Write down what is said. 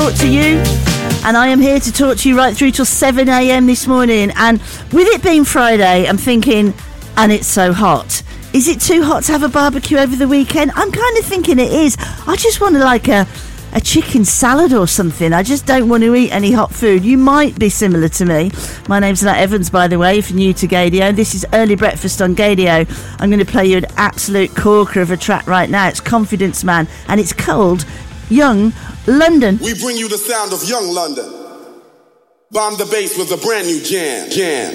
talk to you, and I am here to talk to you right through till 7 a.m. this morning. And with it being Friday, I'm thinking, and it's so hot, is it too hot to have a barbecue over the weekend? I'm kind of thinking it is. I just want like a chicken salad or something. I just don't want to eat any hot food. You might be similar to me. My name's Nat Evans, by the way, if you're new to Gaydio. This is Early Breakfast on Gaydio. I'm going to play you an absolute corker of a track right now. It's Confidence Man, and it's called Young London. We bring you the sound of Young London. Bomb the bass with a brand new jam.